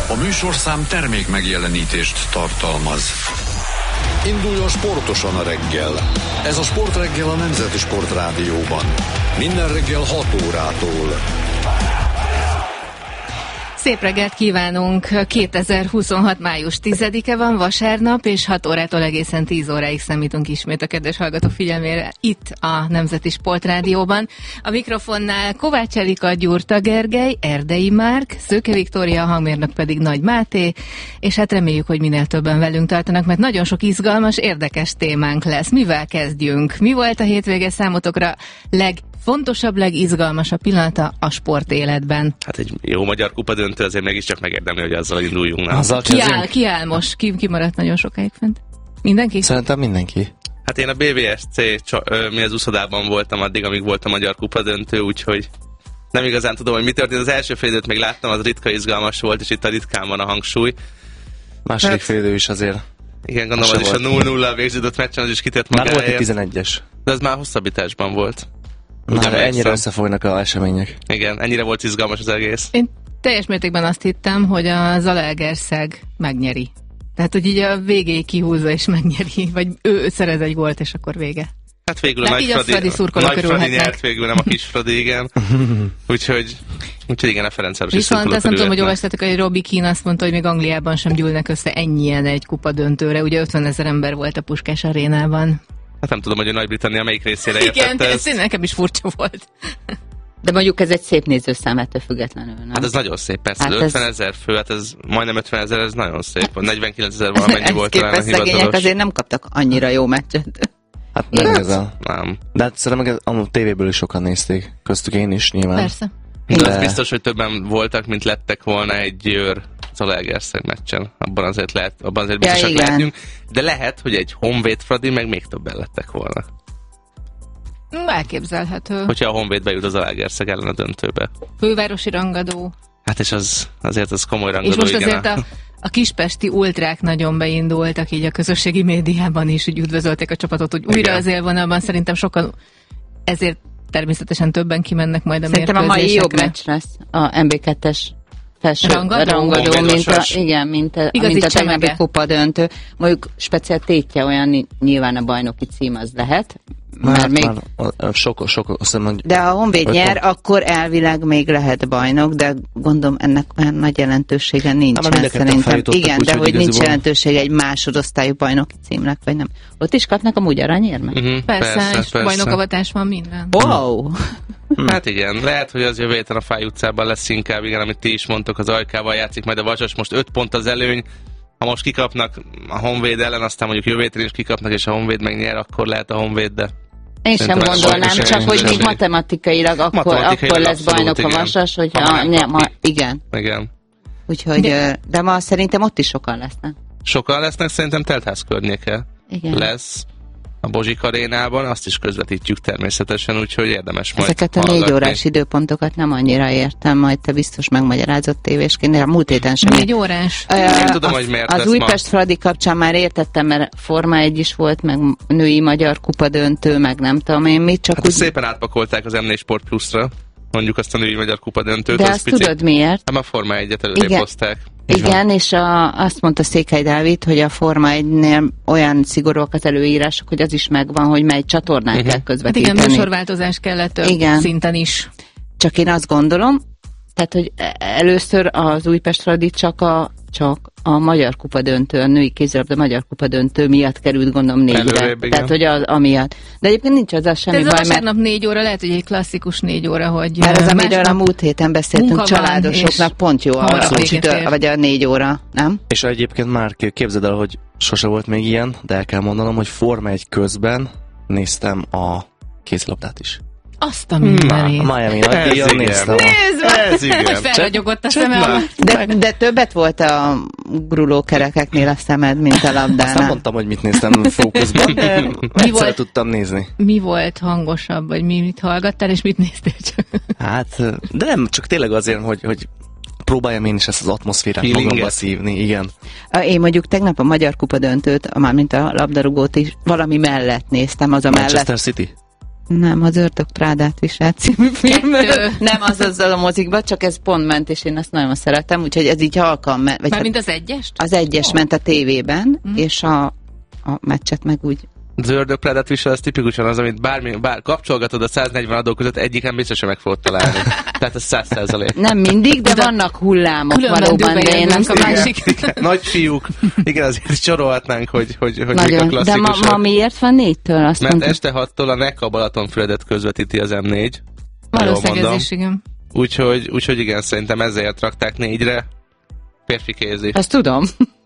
A műsorszám termék megjelenítést tartalmaz. Induljon sportosan a reggel. Ez a Sportreggel a Nemzeti Sportrádióban. Minden reggel 6 órától. Szép reggelt kívánunk! 2026. május 10-e van, vasárnap, és 6 órától egészen 10 óráig számítunk ismét a kedves hallgatók figyelmére itt a Nemzeti Sportrádióban. A mikrofonnál Kovács Erika, Gyurta Gergely, Erdei Márk, Szőke Viktória, a hangmérnök pedig Nagy Máté, és hát reméljük, hogy minél többen velünk tartanak, mert nagyon sok izgalmas, érdekes témánk lesz. Mivel kezdjünk? Mi volt a hétvége számotokra legfontosabb, legizgalmasabb pillanata a sportéletben? Hát egy jó magyar kupadöntő azért mégiscsak megérdemli, hogy azzal induljunk. Ki áll most? Ki maradt nagyon sokáig fent? Mindenki? Szerintem mindenki. Hát én a BVSC mi az úszodában voltam addig, amíg volt a magyar kupadöntő, úgyhogy nem igazán tudom, hogy mi történt. Az első fél időt még láttam, az ritka izgalmas volt, és itt a ritkán van a hangsúly. Második fél idő is azért. Igen, gondolom, az is a 0-0-al végződött meccsen, az is kitett magáért. Már volt egy 11-es. De az már hosszabbításban volt. Már ennyire összefolynak az események. Igen, ennyire volt izgalmas az egész. Én teljes mértékben azt hittem, hogy a Zalaegerszeg megnyeri. Tehát, hogy így a végéig kihúzza és megnyeri, vagy ő szerez egy gólt, és akkor vége. Hát végül a Nagy Fradi nyert, végül nem a Kis Fradi, igen. Úgyhogy igen, a Ferencvárosi viszont azt nem tudom, hogy olvastatok, hogy Robbie Keane azt mondta, hogy még Angliában sem gyűlnek össze ennyien egy kupadöntőre. Ugye 50 000 ember volt a Puskás arénában. Hát nem tudom, hogy a Nagy-Britannia melyik részére értette. Igen, ez nekem is furcsa volt. De mondjuk ez egy szép nézőszám ettől függetlenül, nem? Hát ez nagyon szép, persze. Hát 50 000 fő, hát ez majdnem 50 000, ez nagyon szép. 49 000 valamennyi volt talán a hivatalos. Szegények azért nem kaptak annyira jó meccset. Hát nem ezzel. Nem. De hát szerintem a tévéből is sokan nézték. Köztük én is, nyilván. Persze. De az biztos, hogy többen voltak, mint lettek volna egy Győr Zalaegerszeg meccsen. Abban azért biztosak lehetünk. De lehet, hogy egy Honvéd Fradi meg még többen lettek volna. Elképzelhető. Hogyha a Honvéd bejut az Zalaegerszeg ellen a döntőbe. Fővárosi rangadó. Hát és azért az komoly rangadó. És most azért a kispesti ultrák nagyon beindultak, így a közösségi médiában is, úgy üdvözölték a csapatot, hogy újra az élvonalban. Szerintem sokan ezért természetesen többen kimennek majd a mérkőzésekre. Szerintem a mai jobb meccs lesz a MB2-es felső rangadó, mint a tegnapi kupa döntő. Mondjuk speciál tétje olyan, nyilván a bajnoki cím az lehet. De ha a Honvéd nyer, akkor elvileg még lehet bajnok, de gondolom ennek olyan nagy jelentősége nincsen szerintem. Igen, de hogy nincs jelentősége egy másodosztályú bajnoki címnek, vagy nem. Ott is kapnak amúgy aranyérmet? Persze, és bajnokavatás van minden. Wow! Hát igen, lehet, hogy az jövő héten a Fáy utcában lesz inkább, igen, amit ti is mondtok, az Ajkával játszik majd a Vasas, most 5 pont az előny. Ha most kikapnak a Honvéd ellen, aztán mondjuk jövő héten is kikapnak, és a Honvéd megnyer, akkor lehet a Honvéd, de... Én sem gondolnám, csak hogy még matematikailag akkor lesz bajnok a Vasas, hogyha igen. Úgyhogy, de ma szerintem ott is sokan lesznek. Sokan lesznek, szerintem teltház környéke lesz a Bozsik arénában, azt is közvetítjük természetesen, úgyhogy érdemes majd ezeket a 4 órás időpontokat nem annyira értem, majd te biztos megmagyarázott tévésként, a múlt héten sem. 4 órás? Nem tudom, hogy miért az Újpest Fradi kapcsán már értettem, mert Forma 1 is volt, meg női magyar kupa döntő, meg nem tudom én mit, csak hát úgy... szépen átpakolták az M4 Sport Plus-ra, mondjuk azt a női magyar kupa döntőt. De azt tudod miért? Nem, a Forma 1-et előrébb hozták. Igen, és azt mondta Székely Dávid, hogy a Forma 1-nél olyan szigorúak az előírások, hogy az is megvan, hogy mely csatornán kell közvetíteni. Hát igen, műsorváltozás kellett szinten is. Csak én azt gondolom, tehát, hogy először az Újpest Fradi csak a Magyar Kupa döntő, a női kézilabda Magyar Kupa döntő miatt került, gondolom 4-re. Tehát, hogy amiatt. De egyébként nincs azzal semmi baj, mert... Ez a vasárnap 4 óra, lehet, hogy egy klasszikus 4 óra, hogy... Mert az, amiről a múlt héten beszéltünk, családosoknak pont jó vagy a 4 óra, nem? És egyébként már képzeld el, hogy sose volt még ilyen, de el kell mondanom, hogy Forma 1 közben néztem a kézilabdát is. Azt a mindenét. Miami nagydíjon néztem. Nézd meg! Hogy felragyogott a szemem. De többet volt a grulókerekeknél a szemed, mint a labdánál. Azt mondtam, hogy mit néztem fókuszban, de egyszer tudtam nézni. Mi volt hangosabb, vagy mit hallgattál, és mit néztél csak? Hát, de nem, csak tényleg azért, hogy próbáljam én is ezt az atmoszférát magamba szívni, igen. Én mondjuk tegnap a Magyar Kupa döntőt, mármint a labdarúgót is valami mellett néztem, az a Manchester City? Nem, az Ördög Prádát viselt című filmről. Nem, az azzal a mozikban, csak ez pont ment, és én azt nagyon szeretem, úgyhogy ez így halkan ment. Mármint az egyest? Az egyes ment a tévében, és a meccset meg úgy. Az Ördög Prádát visel, az tipikusan az, amit bár kapcsolgatod a 140 adó között, egyiken biztos, hogy meg fogod találni. Tehát ez 100%. Nem mindig, de vannak hullámok valóban, de én nem a másik. Igen, nagy fiúk. Igen, azért sorolhatnánk, hogy mik a klasszikusok. De ma miért van 4-től? Azt mert mondta. este 6-tól a NECA Balatonfüredet közvetíti az M4. Valószínűleg ez is, igen. Úgyhogy igen, szerintem ezért rakták 4-re. Férfi kézi. Azt tudom.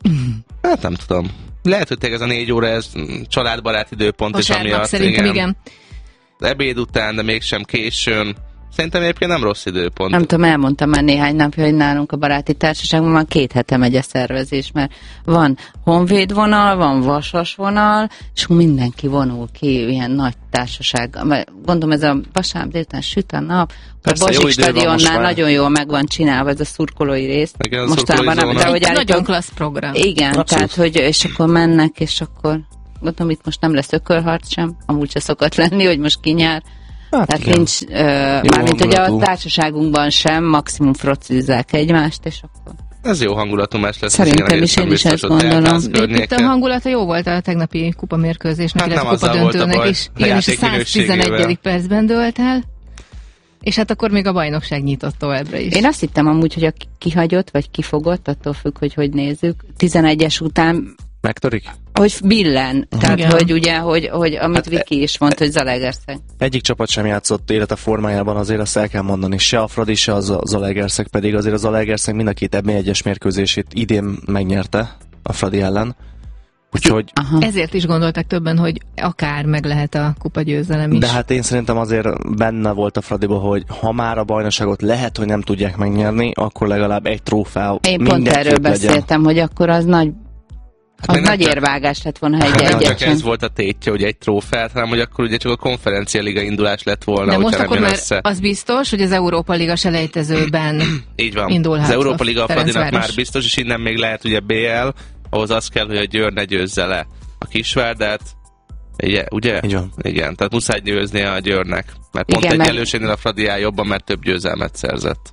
Hát nem tudom. Lehet, hogy tényleg ez a 4 óra, ez családbarát időpont, és amiatt szerintem igen. Ebéd után, de mégsem későn. Szerintem egyébként nem rossz időpont. Nem tudom, elmondtam már néhány napja, hogy nálunk a baráti társaságban már 2 hete megy a szervezés, mert van honvéd vonal, van vasas vonal, és mindenki vonul ki ilyen nagy társaság. Gondolom ez a vasárnap délután süt a nap, persze, a Bozsik stadionnál nagyon jól meg van csinálva ez a szurkolói rész. Igen, mostában nem, de hogy nagyon klassz program. Igen, abszolút. Tehát, hogy és akkor mennek, és akkor gondolom, itt most nem lesz ökölharc sem, amúgy se szokott lenni, hogy most kinyár. Hát tehát igen. Nincs, mármint hogy a társaságunkban sem, maximum frocilizzák egymást, és akkor... Ez jó hangulatú meccs lesz. Szerintem is, én is ezt gondolom. Itt a hangulata jó volt a tegnapi kupamérkőzésnek, hát illetve kupadöntőnek is. Igen, és a 111. percben dölt el. És hát akkor még a bajnokság nyitott továbbra is. Én azt hittem amúgy, hogy a kihagyott, vagy kifogott, attól függ, hogy nézzük. 11-es után... Megtörik? Hogy billen. Tehát, igen. Hogy ugye, hogy amit hát Viki is mondta, hogy Zalaegerszeg. Egyik csapat sem játszott élete formájában, azért azt el kell mondani. Se a Fradi, se a Zalaegerszeg, pedig azért a Zalaegerszeg mind a 2 EB1-es mérkőzését idén megnyerte a Fradi ellen. Úgyhogy... Ezért is gondoltak többen, hogy akár meg lehet a kupagyőzelem is. De hát én szerintem azért benne volt a Fradiba, hogy ha már a bajnokságot lehet, hogy nem tudják megnyerni, akkor legalább egy trófea. Én pont erről beszéltem, hogy akkor az nagy... Hát az nagy érvágás lett volna, ha egy nem csak ez volt a tétje, hogy egy trófeát, hanem hogy akkor ugye csak a konferencia liga indulás lett volna. De most akkor már az biztos, hogy az Európa Liga selejtezőben így van. Indulhat. Az Európa Liga a Fradinak már biztos, és innen még lehet ugye BL, ahhoz az kell, hogy a Győr ne győzze le a Kisvárdát. Ugye? Igen, tehát muszáj győznie a Győrnek. Mert pont egy előségnél a Fradi áll jobban, mert több győzelmet szerzett.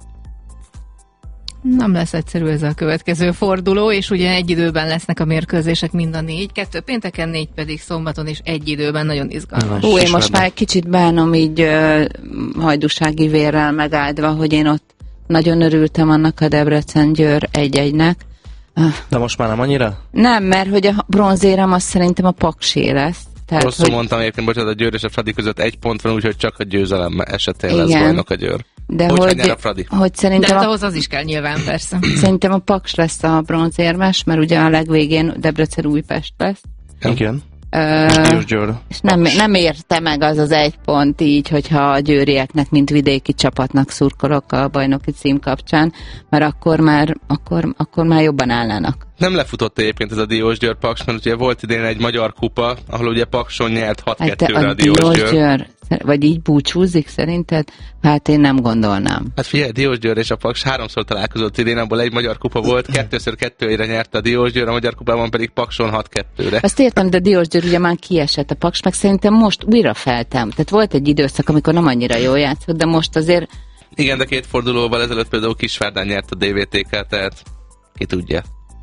Nem lesz egyszerű ez a következő forduló, és ugye egy időben lesznek a mérkőzések mind a 4, 2 pénteken, 4 pedig szombaton, és egy időben nagyon izgalmas. Én most már egy kicsit bánom így hajdúsági vérrel megáldva, hogy én ott nagyon örültem annak a Debrecen-Győr 1-1-nek. De most már nem annyira? Nem, mert hogy a bronzérem az szerintem a Paksé lesz. Tehát, rosszul mondtam egyébként, bocsánat, a Győr és a Fradi között 1 pont van, úgyhogy csak a győzelem esetén lesz bajnok a Győr. De hogy szerintem... De hát ahhoz az is kell nyilván, persze. Szerintem a Paks lesz a bronzérmes, mert ugye a legvégén Debrecen Újpest lesz. Igen. És nem érte meg az 1 pont így, hogyha a győrieknek, mint vidéki csapatnak szurkolok a bajnoki cím kapcsán, mert akkor már jobban állnának. Nem lefutott egyébként ez a Diósgyőr Paks, mert ugye volt idén egy magyar kupa, ahol ugye Pakson nyert 6-2-re a Diósgyőr. Vagy így búcsúzik szerinted? Hát én nem gondolnám. Hát figyelj, Diósgyőr és a Paks 3-szor találkozott idén, abból egy magyar kupa volt, 2x2-re nyerte a Diósgyőr, a magyar kupában pedig Pakson 6-2-re. Azt értem, de Diósgyőr ugye már kiesett, a Paks meg szerintem most újra feltámadt. Tehát volt egy időszak, amikor nem annyira jól játszott, de most azért... Igen, de 2 fordulóval ezelőtt például Kisvárdán nyert a DVTK, tehát ki tudja.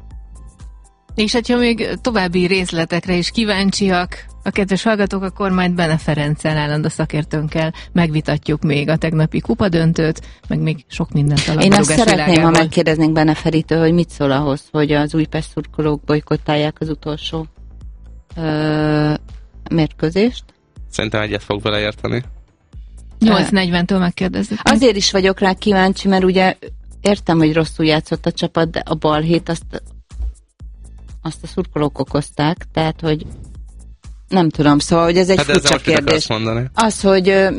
És ha még további részletekre is kíváncsiak a kedves hallgatók, akkor majd Bene Ferenccel, állandó szakértőnkkel megvitatjuk még a tegnapi kupadöntőt, meg még sok mindent a labdarúgás világában. Én azt szeretném, ha megkérdeznénk Bene Feritől, hogy mit szól ahhoz, hogy az Újpest szurkolók bojkottálják az utolsó mérkőzést. Szerintem egyet fog vele érteni. 8:40-től megkérdezzük. Azért is vagyok rá kíváncsi, mert ugye értem, hogy rosszul játszott a csapat, de a balhét azt a szurkolók okozták, tehát, hogy nem tudom, szóval, hogy ez egy furcsa kérdés. Az, hogy...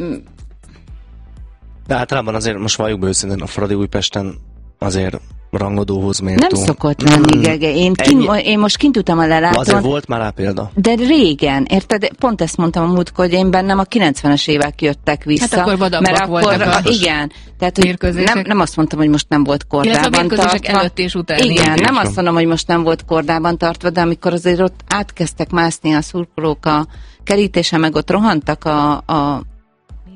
De általában azért most valljuk be őszintén, a Fradi Újpesten azért rangodóhoz méltó. Nem szokott lenni, Gege. Én most kint tudtam a lelátón. Azért volt már rá példa. De régen, érted? Pont ezt mondtam a múltkor, hogy én bennem a 90-es évek jöttek vissza. Hát akkor vadabbak voltak. Igen. Tehát, hogy nem azt mondtam, hogy most nem volt kordában tartva. Előtt és után. Igen, nem azt mondom, hogy most nem volt kordában tartva, de amikor azért ott átkezdtek mászni a szurkolók a kerítésen, meg ott rohantak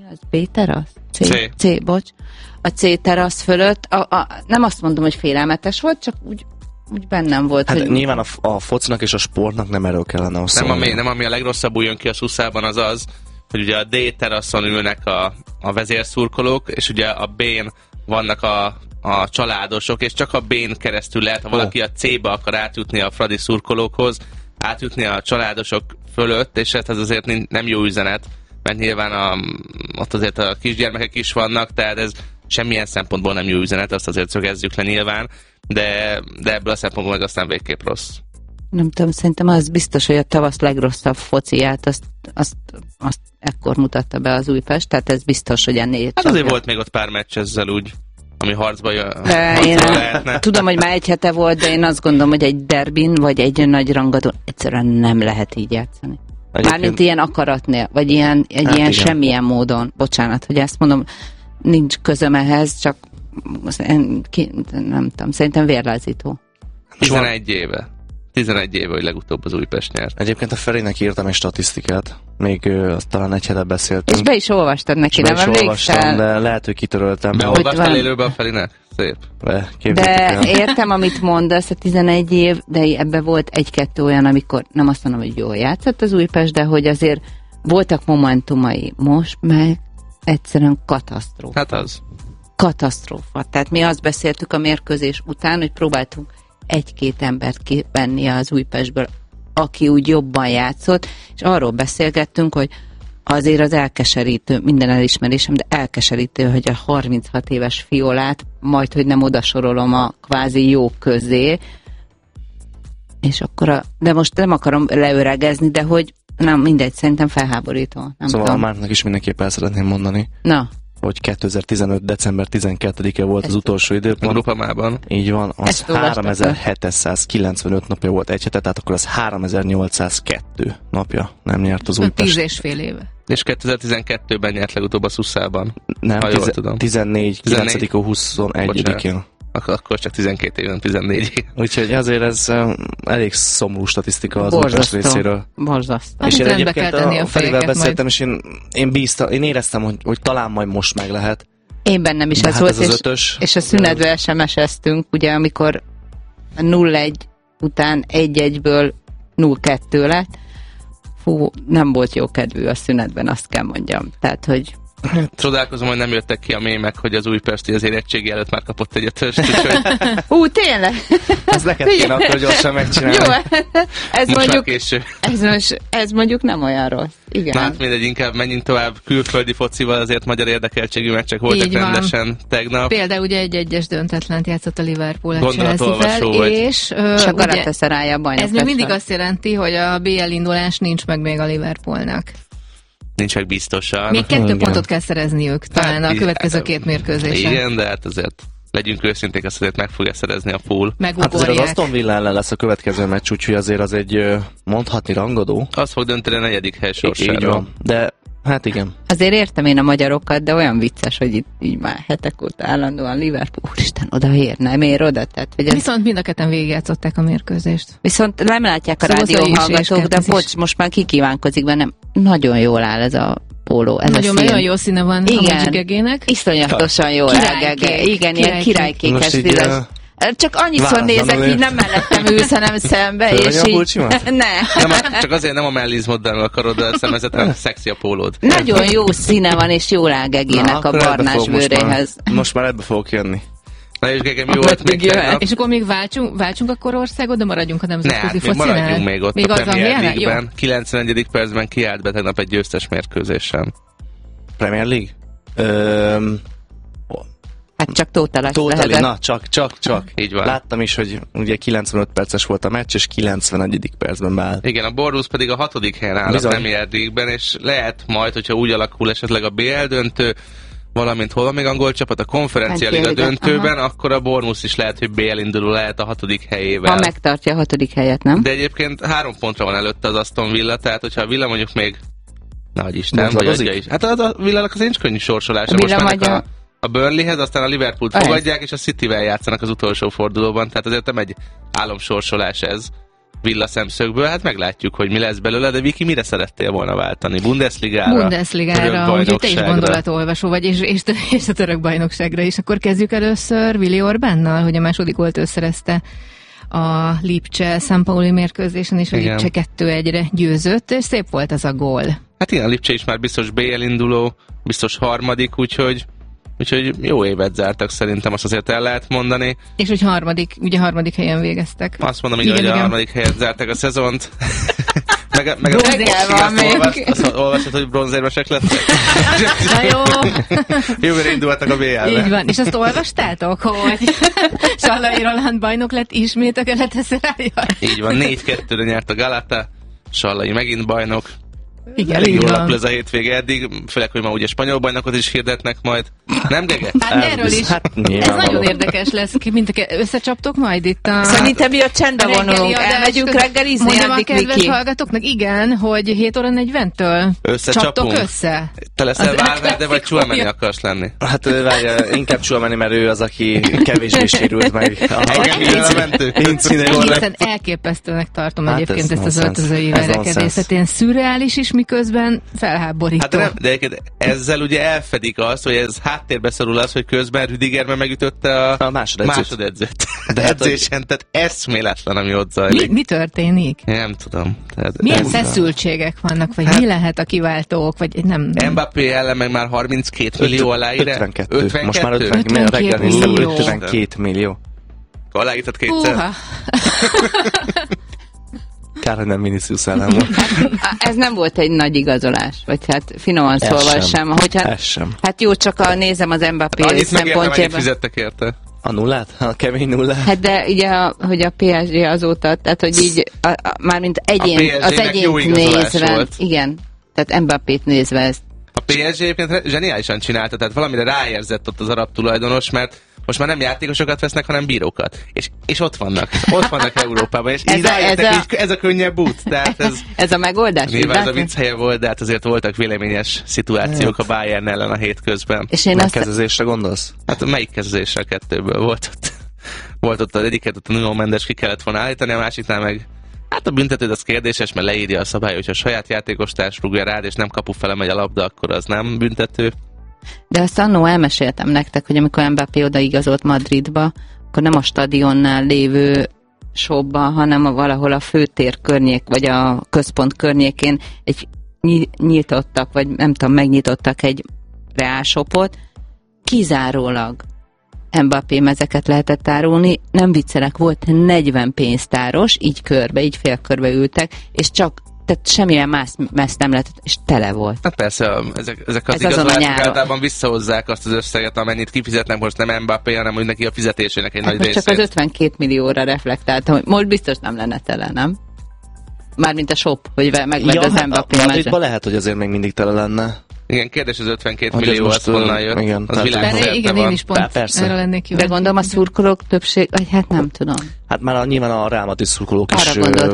Ez B-terasz? C, bocs. A C-terasz fölött, nem azt mondom, hogy félelmetes volt, csak úgy bennem volt. Hát hogy... nyilván a focinak és a sportnak nem erről kellene szólni. Nem, ami a legrosszabbul jön ki a Szuszában, az, hogy ugye a D-teraszon ülnek a vezérszurkolók, és ugye a B-n vannak a családosok, és csak a B-n keresztül lehet, ha valaki a C-be akar átjutni a fradi szurkolókhoz, átjutni a családosok fölött, és ez azért nem jó üzenet, mert nyilván ott azért a kisgyermekek is vannak, tehát ez semmilyen szempontból nem jó üzenet, azt azért szögezzük le nyilván, de ebből a szempontból meg aztán végképp rossz. Nem tudom, szerintem az biztos, hogy a tavasz legrosszabb fociát, azt ekkor mutatta be az Újpest, tehát ez biztos, hogy ennél hát azért volt még ott pár meccs ezzel úgy, ami harcba lehetne. Tudom, hogy már egy hete volt, de én azt gondolom, hogy egy derbin, vagy egy nagy rangadón egyszerűen nem lehet így játszani. Mármint ilyen akaratnél, vagy ilyen semmilyen módon. Bocsánat, hogy ezt mondom, nincs közöm ehhez, csak nem tudom, szerintem vérlázító. 11 éve, hogy legutóbb az Újpest nyert. Egyébként a Ferinek írtam egy statisztikát, még talán egy hete beszéltünk. És be is olvastad neki, nem emlékszel? De lehet, hogy kitöröltem. Beolvastál élőbe a Ferinek? Szép. De értem, amit mondasz, a 11 év, de ebbe volt egy-kettő olyan, amikor nem azt mondom, hogy jól játszott az Újpest, de hogy azért voltak momentumai. Most meg egyszerűen katasztrófa. Hát az. Katasztrófa. Tehát mi azt beszéltük a mérkőzés után, hogy próbáltunk egy-két embert kivenni az Újpestből, aki úgy jobban játszott, és arról beszélgettünk, hogy azért az elkeserítő, minden elismerésem, de elkeserítő, hogy a 36 éves Fiolát majd, hogy nem odasorolom a kvázi jók közé, és akkor de most nem akarom leöregezni, de hogy nem, mindegy, szerintem felháborító. Nem szóval tudom. a Márknak is mindenképp el szeretném mondani. Na. Hogy 2015. december 12-e volt az utolsó időpont. Grupamában. Így van, az 3795 napja volt egy hete, tehát akkor az 3802 napja nem nyert az Újpest. 10,5 éve. És 2012-ben nyert legutóbb a Szuszában. Nem, 14, 9-21-én. Akkor csak 12 éven, 14. Úgyhogy azért ez elég szomorú statisztika az Újpest részéről. Borzasztó. És én egyébként a Ferivel beszéltem, és én éreztem, hogy talán majd most meg lehet. Én bennem is de ez hát volt, ez és a szünetbe SMS-eztünk, ugye, amikor 0-1 után 1-1-ből 0-2 lett. Fú, nem volt jó kedvű a szünetben, azt kell mondjam. Tehát, hogy csodálkozom, hogy nem jöttek ki a mémek, hogy az Újpesti az érettségi előtt már kapott egy ötöst. Tényleg? Ez neked kéne akkor gyorsan megcsinálni. Jó, ez most mondjuk, késő. Ez mondjuk nem olyan rossz. Igen. Na hát mindegy, inkább menjünk tovább külföldi focival, azért magyar érdekeltségű meccsek voltak rendesen tegnap. Például ugye egy döntetlent játszott a Liverpool a Chelsea-vel, és a Galatasaray bajnok. Ez még mindig azt jelenti, hogy a BL indulás nincs meg még a Liverpoolnak. Nincs meg biztosan. Még 2 pontot kell szerezniük talán a következő 2 mérkőzésen. Igen, de hát azért legyünk őszinték, azt azért meg fogja szerezni a Pool. Hát azért az Aston Villa ellen lesz a következő meccs, úgyhogy azért az egy mondhatni rangadó. Az fog dönteni a 4. hely sorsára. Így van, de hát igen. Azért értem én a magyarokat, de olyan vicces, hogy itt így már hetek óta állandóan Liverpool, Úristen, odaér, nem ér oda. Tehát, hogy viszont mind a ketten végigjátszották a mérkőzést. Viszont nem látják a rádióhallgatók, de bocs, most már kikívánkozik bennem. Nagyon jól áll ez a póló. Ez nagyon jó színe van a Magic Gegének. Iszonyatosan jól áll Gege. Igen, ilyen királykékes vizes. Csak annyiszor nézek, így nem mellettem ülsz, hanem szembe, és így... Csak azért nem a mellizmoddal akarod a szemezet, hanem szexi a pólód. Nagyon jó színe van, és jól áll Gegének a barnás bőréhez. Most már ebbe fogok jönni. Na és Gegem, jó volt még tegnap. És akkor még váltsunk akkor országot, de maradjunk a nemzetközi focinál? Maradjunk még ott még a Premier League-ben. 91. percben kiállt be tegnap egy győztes mérkőzésen. Premier League? Hát csak Tótalás lehetett. Na, csak. Így van. Láttam is, hogy ugye 95 perces volt a meccs, és 91. percben beállt. Igen, a Bournemouth pedig a 6. helyen áll a Premier League-ben, és lehet majd, hogyha úgy alakul esetleg a BL döntő, valamint hol van még angol csapat a Konferencia Liga döntőben, akkor a Bournemouth is lehet, hogy BL induló lehet a 6. helyével. Ha megtartja a 6. helyet, nem? De egyébként 3 pontra van előtte az Aston Villa, tehát hogyha a Villa mondjuk még nagy Isten, vagy adja is. Hát a Villának az nincs könnyű sorsolása. Most mennek a Burnleyhez, aztán a Liverpoolt fogadják, és a Cityvel játszanak az utolsó fordulóban, tehát azért nem egy álomsorsolás ez. villaszemszögből, hát meglátjuk, hogy mi lesz belőle, de Viki, mire szerettél volna váltani? Bundesligára? Bundesligára, ugye te is gondolatolvasó vagy, és a török bajnokságra is. Akkor kezdjük először Willi Orbánnal, hogy a második gólt szerezte a Lipcse San Pauli mérkőzésen, és a Lipcse 2-1-re győzött, és szép volt az a gól. Hát igen, a Lipcse is már biztos BL induló, biztos harmadik, úgyhogy jó évet zártak, szerintem azt azért el lehet mondani. És hogy harmadik helyen végeztek. Azt mondom, igen, hogy a harmadik helyet zártak a szezont. meg azt olvasod, hogy bronzérmesek lettek? Na jó. Jövőre indultak a BL-be. Így van. És azt olvastátok, hogy Sallai Roland bajnok lett ismét a Galatasaray-jal? Így van, 4-2-re nyert a Galata, Sallai megint bajnok. Igen, elég jól alakul ez a hétvége eddig, főleg, hogy ma ugye spanyol bajnokot is hirdetnek majd. Nem, Gege? Hát erről is. Ez nagyon érdekes lesz. Összecsaptok majd itt a... Szerintem mi a csendbe vonulunk. Elmegyünk reggelizni. Mondjam a kedves hallgatóknak, igen, hogy 7 óra 40-től csaptok össze. Te leszel Valverde, vagy Tchouaméni akarsz lenni? Hát várja, inkább Tchouaméni, mert ő az, aki kevésbé sérült meg. Egészen elképesztőnek tartom egyébként ezt az öltözői verekedészet. Ilyen szürreális is, miközben felháborító. Hát de ezzel ugye elfedik azt, hogy ez háttérbe szorul az, hogy közben Rüdiger megütötte a másodedzőt. De edzésen, tehát eszméletlen, ami ott zajlik. Mi történik? Nem tudom. Milyen feszültségek vannak, vagy mi lehet a kiváltók, vagy nem. Mbappé ellen meg már 32 millió aláírás. 52. Most már 52 millió. Aláírtad kétszer? Kár, hogy nem Vinicius ellen volt. Ez nem volt egy nagy igazolás, vagy hát finoman szólva sem. Hát jó, csak nézem az Mbappé szempontjában. Annyit fizettek érte? A nullát? A kemény nullát? Hát de ugye, hogy a PSG azóta, tehát hogy így, mármint az egyént nézve, igen, tehát Mbappét nézve ezt. A PSG egyébként zseniálisan csinálta, tehát valamire ráérzett ott az arab tulajdonos, mert most már nem játékosokat vesznek, hanem bírókat. És ott vannak Európában, és ez a könnyebb út. Tehát ez a megoldás? Nyilván ez a vicc helye volt, de hát azért voltak véleményes szituációk a Bayern ellen a hétközben. Megkezezésre gondolsz? Hát melyik kezezésre? Kettőből volt ott az egyiket, ott a Nuno Mendes ki kellett volna állítani, a másiknál meg hát a büntetőd az kérdéses, mert leírja a szabály, hogyha a saját játékostárs rúgja rád, és nem kapu fele megy a labda, akkor az nem büntető. De azt annó elmeséltem nektek, hogy amikor Mbappé odaigazolt Madridba, akkor nem a stadionnál lévő shopban, hanem valahol a főtér környék, vagy a központ környékén nyitottak, vagy nem tudom, megnyitottak egy Real shopot, kizárólag Mbappé mezeket lehetett árulni, nem viccelek, volt 40 pénztáros, így félkörbe ültek, és csak tehát semmilyen más nem lett, és tele volt. Hát persze, ezek az igazolások általában visszahozzák azt az összeget, amennyit kifizetnek, most nem Mbappé, hanem úgy neki a fizetésének egy nagy részét. Csak az 52 millióra reflektáltam, hogy most biztos nem lenne tele, nem? Mármint a shop, hogy megvedd az Mbappé mezet. Lehet, hogy azért még mindig tele lenne. Igen, kérdés az 52 millió, az honnan jött. Igen, az igen, én is pont erre lennék jó. De gondolom a szurkolók többség, vagy hát nem tudom. Hát már nyilván a Real Madrid szurkolók is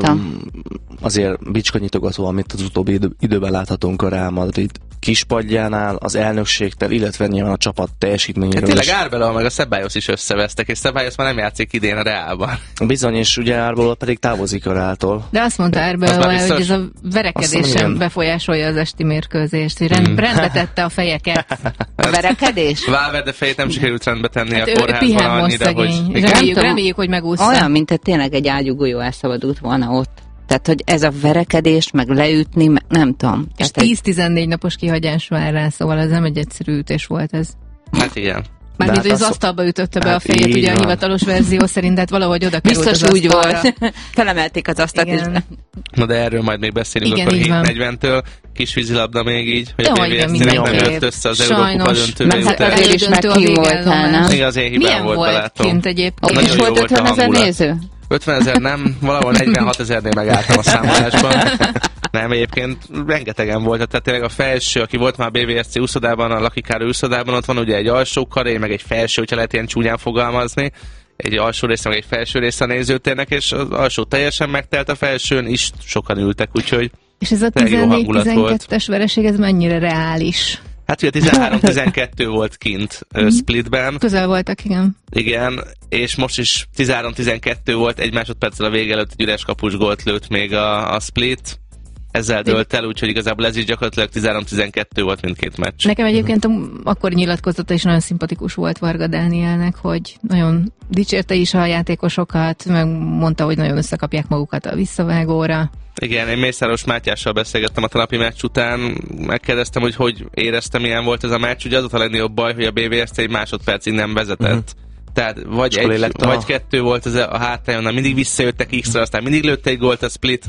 azért bicskanyitogató, amit az utóbbi időben láthatunk a Real Madrid kispadjánál, az elnökségtel, illetve nyilván a csapat teljesítményéről. Hát tényleg Arbeloa meg a Ceballos is összevesztek, és Ceballos már nem játszik idén a Reálban. Bizony, és ugye Arbeloa pedig távozik a Reáltól. De azt mondta Arbeloa, hogy ez a verekedés sem befolyásolja az esti mérkőzést, hogy rendbe tette a fejeket. A verekedés? Valverde fejét nem sikerült rendbe tenni a kórházban annyira, hogy... Reméljük, hogy megúszta. Olyan, mint tényleg egy ágyúgolyó elszabadult volna ott. Tehát, hogy ez a verekedés, meg leütni, nem tudom. És 10-14 napos kihagyás vár rá, szóval ez nem egy egyszerű ütés volt ez. Hát igen. Mármint, hogy az asztalba ütötte be a fejét, ugye a hivatalos verzió szerint, hát valahogy oda került biztos az úgy volt. Felemelték az asztalt is. Na de erről majd még beszélünk, akkor 7:40-től. Kis vízilabda még így, hogy a BVSC-nek nem jött össze az Eurókupa döntőbe. Mert azért is meg ki voltál, nem? Igen, az én hibám volt, belátom. Milyen volt kint egyébként? És volt 50 000 néző? 50 000 nem, valahol 46 000-nél megálltam a számolásban. Nem, egyébként rengetegen volt, tehát tényleg a felső, aki volt már a BVSC úszodában, a Lucky Károly úszodában, ott van ugye egy alsó karé, meg egy felső, hogyha lehet ilyen csúnyán fogalmazni, egy alsó része, meg egy felső része a nézőtérnek, és az alsó teljesen megtelt, a felsőn is sokan ültek, úgyhogy és ez a 14-12-es vereség, ez mennyire reális? Hát ugye 13-12 volt kint Splitben. Közel voltak, igen. Igen, és most is 13-12 volt, egy másodperccel a vége előtt egy üres kapus gólt lőtt még a Split. Ezzel dölt el, úgyhogy igazából ez is gyakorlatilag 13-12 volt mindkét meccs. Nekem egyébként akkor nyilatkozata is nagyon szimpatikus volt Varga Dánielnek, hogy nagyon dicsérte is a játékosokat, meg mondta, hogy nagyon összekapják magukat a visszavágóra. Igen, én Mészáros Mátyással beszélgettem a tanapi meccs után, megkérdeztem, hogy éreztem, milyen volt ez a meccs, ugye az a legnagyobb baj, hogy a BVSC egy másodpercig nem vezetett. Tehát vagy kettő volt ez a hátrányon, mindig visszajöttek X-ra, aztán mindig lőtte egy gólt a Split.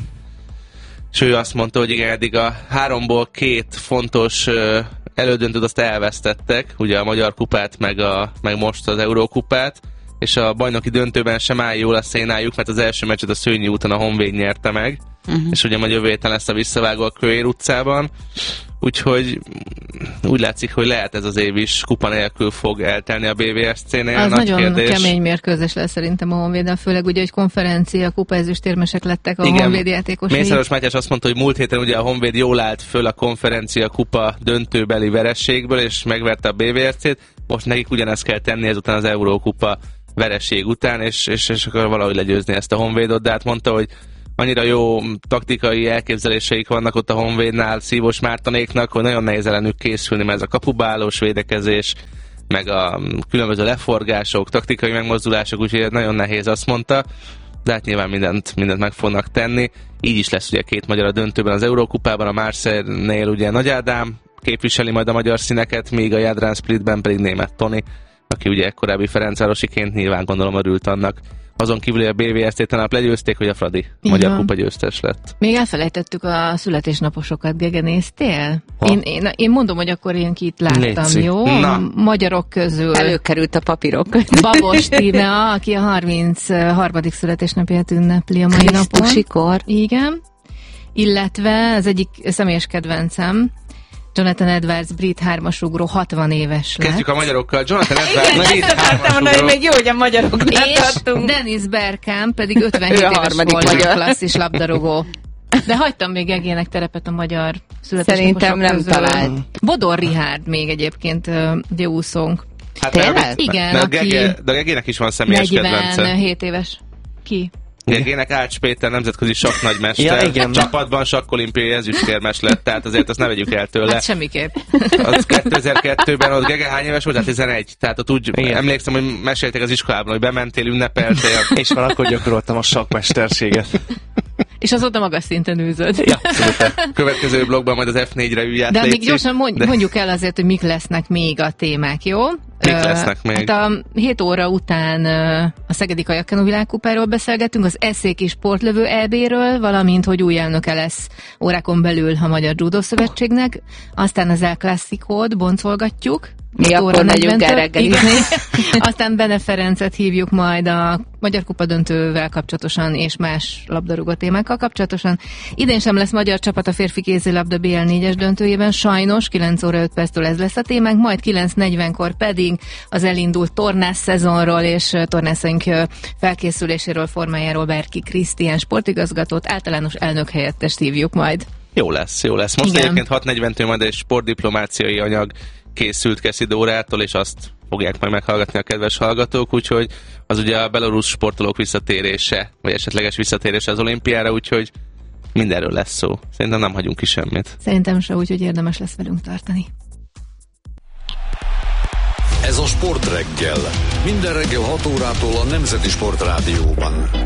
És ő azt mondta, hogy igen, eddig a 3-ból 2 fontos elődöntőt azt elvesztettek, ugye a Magyar Kupát, meg most az Eurókupát, és a bajnoki döntőben sem áll jól a szénájuk, mert az első meccset a Szőnyi úton a Honvéd nyerte meg, és ugye majd jövő héten lesz a visszavágó a Kőér utcában, úgyhogy úgy látszik, hogy lehet ez az év is kupa nélkül fog eltelni a BVSC-nél. Az nagyon kérdés. Kemény mérkőzés lesz szerintem a Honvéden, főleg ugye, hogy konferencia, kupa ezüstérmesek lettek a Honvéd játékosai. Mészáros Mátyás azt mondta, hogy múlt héten ugye a Honvéd jól állt föl a konferencia kupa döntőbeli verességből, és megverte a BVSC-t, most nekik ugyanezt kell tenni ezután az Eurókupa veresség után, és akkor valahogy legyőzni ezt a Honvédot, de hát mondta, hogy annyira jó taktikai elképzeléseik vannak ott a Honvédnál Szívós Mártonéknak, hogy nagyon nehéz ellenük készülni, mert ez a kapubálós védekezés, meg a különböző leforgások, taktikai megmozdulások, úgyhogy nagyon nehéz, azt mondta, de hát nyilván mindent meg fognak tenni. Így is lesz ugye 2 magyar a döntőben az Eurókupában, a Marseille-nél ugye Nagy Ádám képviseli majd a magyar színeket, míg a Jadran Splitben pedig Németh Toni, aki ugye korábbi ferencvárosiként nyilván gondolom örült annak. Azon kívül a BVSC tanáp legyőzték, hogy a Fradi magyar kupa győztes lett. Még elfelejtettük a születésnaposokat, Gege, néztél? Én mondom, hogy akkor én itt láttam, Léci. Jó? Na. Magyarok közül. Előkerült a papírok. Babos Tímea, aki a 33. születésnapját ünnepli a mai napon. Sikor. Igen. Illetve az egyik személyes kedvencem, Jonathan Edwards, brit 3-as ugró, 60 éves lett. Kezdjük a magyarokkal. Jonathan Edwards, brit 3-as ugró. Hogy még jó, hogy a magyaroknál és Dennis Bergkamp pedig 57 éves volt klasszis labdarúgó. De hagytam még Egének terepet a magyar születésnaposok Szerintem nem talált. Bodor Richárd még egyébként ugye úszónk. Hát tényleg? Igen, de Egének is van személyes kedvence. 47 éves. Ki? Gegének Ács Péter nemzetközi sakknagymester, ja, csapatban sakkolimpiai ezüstérmes lett, tehát azért azt ne vegyük el tőle. Hát semmiképp. Az 2002-ben ott Gege hány éves volt? Hát 11. Tehát ott úgy emlékszem, hogy mesélték az iskolában, hogy bementél, ünnepeltél. És már akkor gyakoroltam a sakkmesterséget. És azóta magas szinten űzöd. Ja, következő blogban majd az F4-re ülját. De még gyorsan mondjuk el azért, hogy mik lesznek még a témák, jó? Mik lesznek még? Hát a 7 óra után a Szegedi Kajakkenu világkupáról beszélgetünk, az Eszéki Sportlövő EB-ről, valamint, hogy új elnöke lesz órákon belül a Magyar Judo Szövetségnek. Aztán az El Clasicót boncolgatjuk. Mi akkor megyünk el reggelizni. Aztán Bene Ferencet hívjuk majd a Magyar Kupa döntővel kapcsolatosan és más labdarúgó témákkal kapcsolatosan. Idén sem lesz magyar csapat a férfi kézilabda BL 4-es döntőjében, sajnos 9 óra 5 perctől ez lesz a témánk, majd 9:40-kor pedig az elindult tornász szezonról és tornászaink felkészüléséről, formájáról Berki Krisztián sportigazgatót, általános elnök helyettest hívjuk majd. Jó lesz, jó lesz. Most egyébként 6:40-től majd egy sportdiplomáciai anyag készült Keszidórától, és azt fogják majd meghallgatni a kedves hallgatók, úgyhogy az ugye a belorusz sportolók visszatérése, vagy esetleges visszatérése az olimpiára, úgyhogy mindenről lesz szó. Szerintem nem hagyunk ki semmit. Szerintem se, úgyhogy érdemes lesz velünk tartani. Ez a Sportreggel. Minden reggel 6 órától a Nemzeti Sport Rádióban.